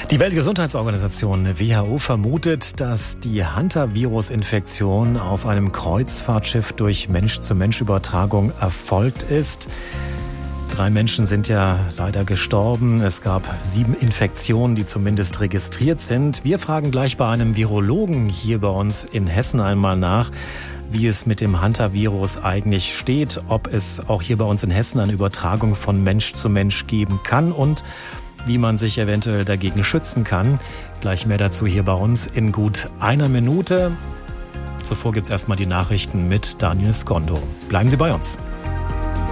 Die Weltgesundheitsorganisation WHO vermutet, dass die Hantavirus-Infektion auf einem Kreuzfahrtschiff durch Mensch-zu-Mensch-Übertragung erfolgt ist. 3 Menschen sind ja leider gestorben. Es gab 7 Infektionen, die zumindest registriert sind. Wir fragen gleich bei einem Virologen hier bei uns in Hessen einmal nach, wie es mit dem Hantavirus eigentlich steht, ob es auch hier bei uns in Hessen eine Übertragung von Mensch zu Mensch geben kann und wie man sich eventuell dagegen schützen kann. Gleich mehr dazu hier bei uns in gut einer Minute. Zuvor gibt's erstmal die Nachrichten mit Daniel Skondo. Bleiben Sie bei uns.